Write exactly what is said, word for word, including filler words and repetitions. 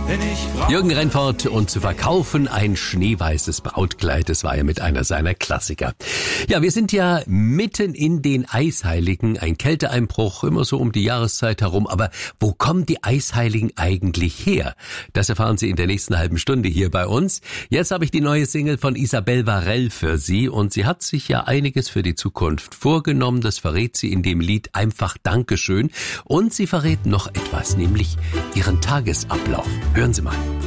Denn ich Jürgen Rennfort und zu verkaufen ein schneeweißes Brautkleid, das war ja mit einer seiner Klassiker. Ja, wir sind ja mitten in den Eisheiligen, ein Kälteeinbruch, immer so um die Jahreszeit herum, aber wo kommen die Eisheiligen eigentlich her? Das erfahren Sie in der nächsten halben Stunde hier bei uns. Jetzt habe ich die neue Single von Isabelle Varell für Sie und sie hat sich ja einiges für die Zukunft vorgenommen, das verrät sie in dem Lied Einfach Dankeschön und sie verrät noch etwas, nämlich ihren Tagesablauf. Hören Sie mal.